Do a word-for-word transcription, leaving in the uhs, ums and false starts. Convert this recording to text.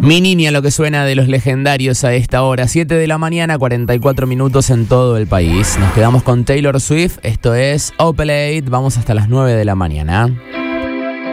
Mi niña, lo que suena de los legendarios a esta hora, siete de la mañana, cuarenta y cuatro minutos en todo el país. Nos quedamos con Taylor Swift, esto es Opalade, vamos hasta las nueve de la mañana.